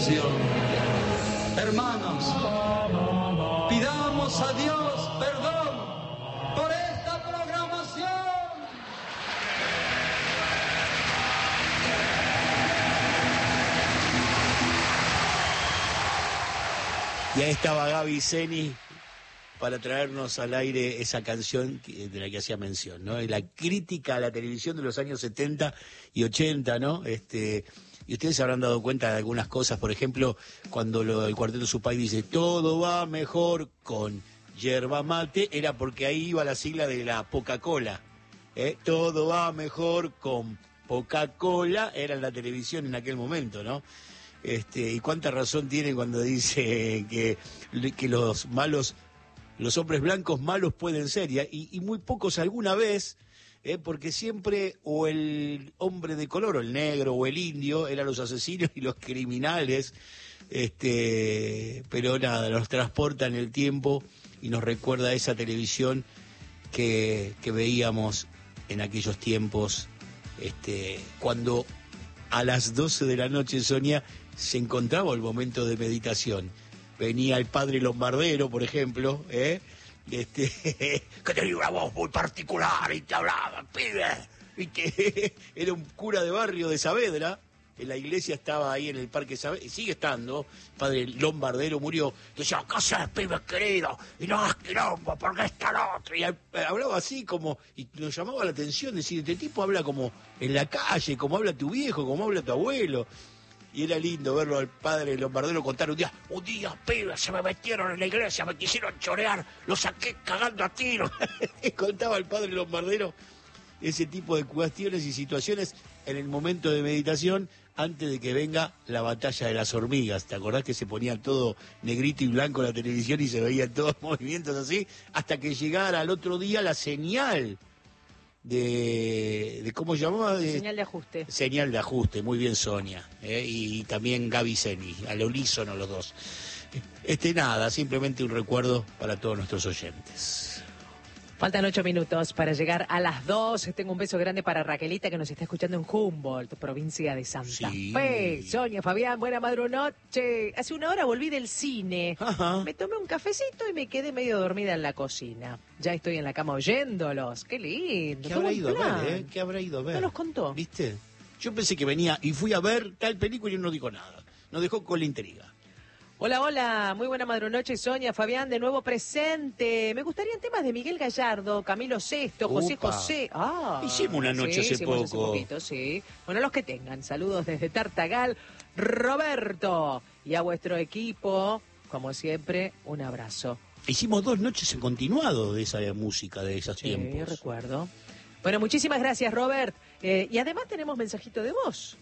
canción. Hermanos, pidamos a Dios perdón por esta programación. Y ahí estaba Gaby Zeni para traernos al aire esa canción de la que hacía mención, ¿no? La crítica a la televisión de los años 70 y 80, ¿no? Y ustedes se habrán dado cuenta de algunas cosas, por ejemplo, cuando el Cuarteto Supay dice todo va mejor con yerba mate, era porque ahí iba la sigla de la Coca-Cola. Todo va mejor con Coca-Cola, era en la televisión en aquel momento, ¿no? Y cuánta razón tiene cuando dice que los malos, los hombres blancos malos pueden ser, y muy pocos alguna vez, porque siempre o el hombre de color, o el negro, o el indio, eran los asesinos y los criminales, pero nada, nos transporta en el tiempo y nos recuerda a esa televisión que veíamos en aquellos tiempos, cuando a las 12 de la noche, Sonia, se encontraba el momento de meditación. Venía el padre Lombardero, por ejemplo, que tenía una voz muy particular y te hablaba, pibe, y que era un cura de barrio de Saavedra. En la iglesia estaba ahí en el Parque Saavedra, y sigue estando. El padre Lombardero murió, decía, ¿qué haces, pibe querido? Y no hagas quilombo, porque está el otro. Y hablaba así como, y nos llamaba la atención, decir, este tipo habla como en la calle, como habla tu viejo, como habla tu abuelo. Y era lindo verlo al padre Lombardero contar un día, pibe, se me metieron en la iglesia, me quisieron chorear, lo saqué cagando a tiros. Contaba el padre Lombardero ese tipo de cuestiones y situaciones en el momento de meditación, antes de que venga la batalla de las hormigas. ¿Te acordás que se ponía todo negrito y blanco en la televisión y se veían todos movimientos así? Hasta que llegara al otro día la señal de ¿cómo se llamaba? Señal de ajuste. Señal de ajuste, muy bien, Sonia. Y también Gaby Zeni, al unísono los dos. Nada, simplemente un recuerdo para todos nuestros oyentes. Faltan 8 minutos para llegar a las 2. Tengo un beso grande para Raquelita, que nos está escuchando en Humboldt, provincia de Santa Fe. Sonia, Fabián, buena madrunoche. Hace una hora volví del cine. Ajá. Me tomé un cafecito y me quedé medio dormida en la cocina. Ya estoy en la cama oyéndolos. Qué lindo. ¿Qué habrá ido a ver, ¿Qué habrá ido a ver? No nos contó. ¿Viste? Yo pensé que venía y fui a ver tal película y no dijo nada. Nos dejó con la intriga. Hola, hola, muy buena madrunoche, Sonia, Fabián, de nuevo presente. Me gustarían temas de Miguel Gallardo, Camilo Sesto, José Upa. José. Hicimos una noche hace hicimos poco. Poquito, sí. Bueno, los que tengan, saludos desde Tartagal, Roberto, y a vuestro equipo, como siempre, un abrazo. Hicimos 2 noches en continuado de esa música, de esos tiempos. Sí, recuerdo. Bueno, muchísimas gracias, Robert. Y además tenemos mensajito de voz.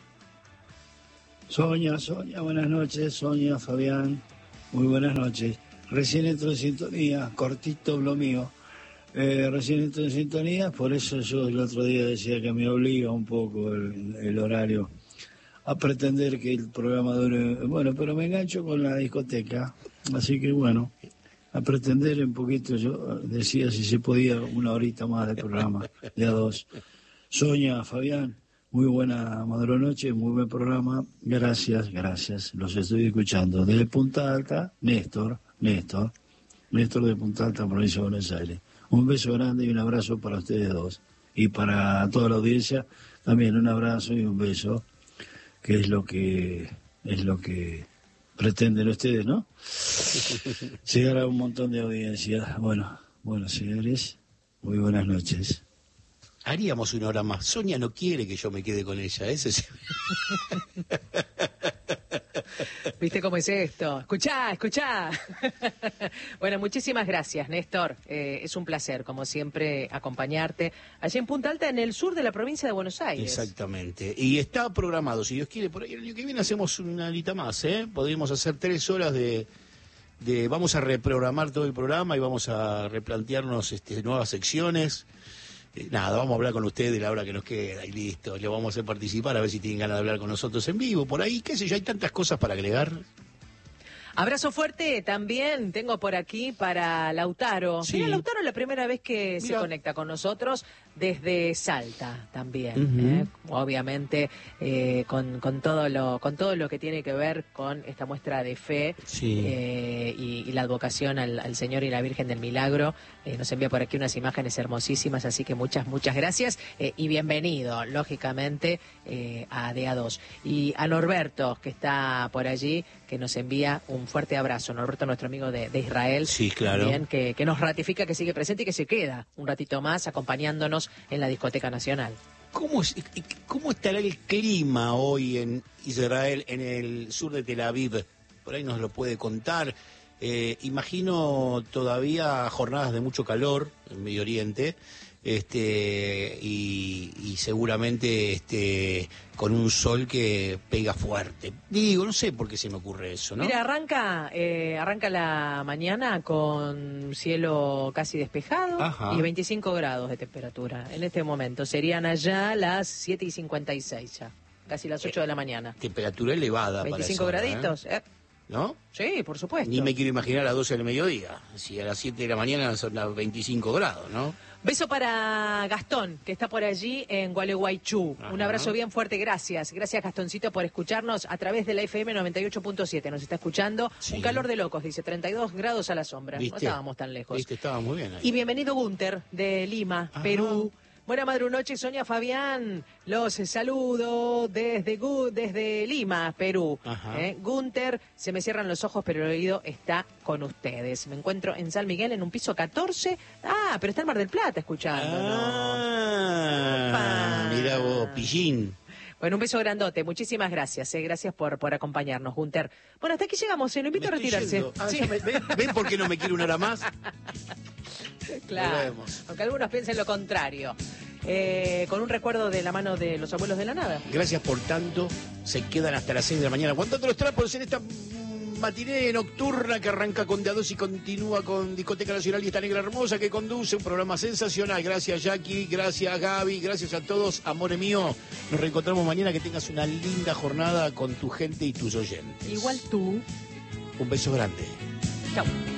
Sonia, buenas noches. Sonia, Fabián, muy buenas noches. Recién entro en sintonía, cortito lo mío. Recién entro en sintonía, por eso yo el otro día decía que me obliga un poco el horario a pretender que el programa dure. Bueno, pero me engancho con la discoteca, así que bueno, a pretender un poquito, yo decía si se podía 1 horita más de programa, de a 2. Sonia, Fabián, muy buena madrunoche, muy buen programa, gracias, los estoy escuchando. Desde Punta Alta, Néstor de Punta Alta, provincia de Buenos Aires. Un beso grande y un abrazo para ustedes dos. Y para toda la audiencia, también un abrazo y un beso, que es lo que pretenden ustedes, ¿no? Llegar a un montón de audiencia. Bueno, señores, muy buenas noches. Haríamos 1 hora más. Sonia no quiere que yo me quede con ella. Ese es... ¿Viste cómo es esto? Escuchá. Bueno, muchísimas gracias, Néstor. Es un placer, como siempre, acompañarte allí en Punta Alta, en el sur de la provincia de Buenos Aires. Exactamente. Y está programado, si Dios quiere, por ahí el año que viene hacemos una horita más, ¿eh? Podríamos hacer 3 horas de... Vamos a reprogramar todo el programa y vamos a replantearnos nuevas secciones. Nada, vamos a hablar con ustedes de la hora que nos queda y listo. Le vamos a hacer participar a ver si tienen ganas de hablar con nosotros en vivo, por ahí, qué sé yo, hay tantas cosas para agregar. Abrazo fuerte también tengo por aquí para Lautaro. Sí. Mira, Lautaro, la primera vez que se Mira. conecta con nosotros desde Salta también, obviamente con todo lo que tiene que ver con esta muestra de fe y la advocación al Señor y la Virgen del Milagro. Nos envía por aquí unas imágenes hermosísimas, así que muchas gracias y bienvenido, lógicamente, a DA2. Y a Norberto, que está por allí, que nos envía un fuerte abrazo. Norberto, nuestro amigo de Israel, sí, claro, también, que nos ratifica que sigue presente y que se queda un ratito más acompañándonos en la Discoteca Nacional. ¿Cómo estará el clima hoy en Israel, en el sur de Tel Aviv? Por ahí nos lo puede contar. Imagino todavía jornadas de mucho calor en Medio Oriente, y seguramente con un sol que pega fuerte. Digo, no sé por qué se me ocurre eso, ¿no? Mira, arranca la mañana con cielo casi despejado. Ajá. Y 25 grados de temperatura en este momento. Serían allá las 7:56 ya, casi las 8 de la mañana. Temperatura elevada 25 para graditos, ¿no? Sí, por supuesto. Ni me quiero imaginar a las 12 del mediodía, si a las 7 de la mañana son las 25 grados, ¿no? Beso para Gastón, que está por allí en Gualeguaychú. Un abrazo bien fuerte, gracias. Gracias, Gastoncito, por escucharnos a través de la FM 98.7. Nos está escuchando. Sí. Un calor de locos, dice, 32 grados a la sombra. ¿Viste? No estábamos tan lejos. ¿Viste? Estaba muy bien ahí. Y bienvenido Gunter, de Lima, Perú. Buena madrunoche, Sonia Fabián. Los saludo desde Lima, Perú. Gunter, se me cierran los ojos, pero el oído está con ustedes. Me encuentro en San Miguel, en un piso 14. Pero está en Mar del Plata escuchando. Mirá vos, pillín. Bueno, un beso grandote. Muchísimas gracias. Gracias por acompañarnos, Gunter. Bueno, hasta aquí llegamos. Lo invito a retirarse. Sí. ¿Ven por qué no me quiere una hora más? Claro, aunque algunos piensen lo contrario. Con un recuerdo de la mano de los abuelos de la nada. Gracias por tanto. Se quedan hasta las 6 de la mañana aguantando los trapos en esta matiné nocturna que arranca con DA2 y continúa con Discoteca Nacional y esta negra hermosa que conduce un programa sensacional. Gracias, Jackie, gracias, Gaby, gracias a todos, amore mío. Nos reencontramos mañana. Que tengas una linda jornada con tu gente y tus oyentes. Igual tú. Un beso grande. Chau.